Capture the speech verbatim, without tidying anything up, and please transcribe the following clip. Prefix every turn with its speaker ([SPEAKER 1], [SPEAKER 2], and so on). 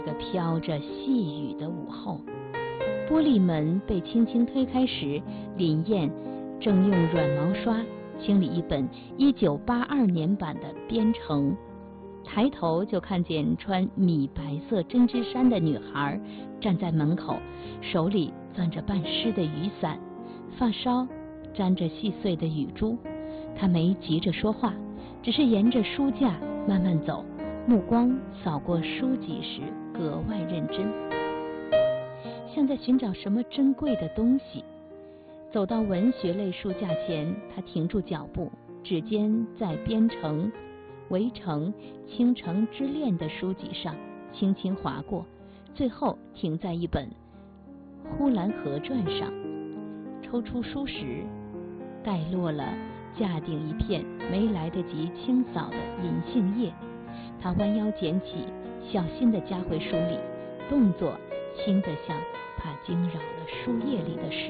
[SPEAKER 1] 个飘着细雨的午后，玻璃门被轻轻推开时，林燕正用软毛刷清理一本一九八二年版的《编程》，抬头就看见穿米白色针织衫的女孩站在门口，手里攥着半湿的雨伞，发梢沾着细碎的雨珠。她没急着说话，只是沿着书架慢慢走，目光扫过书籍时格外认真，像在寻找什么珍贵的东西。走到文学类书架前，他停住脚步，指尖在《编程》《围城》《倾城之恋》的书籍上轻轻划过，最后停在一本《呼兰河传》上。抽出书时，带落了架顶一片没来得及清扫的银杏叶。他弯腰捡起，小心地夹回书里，动作轻得像怕惊扰了书页里的事。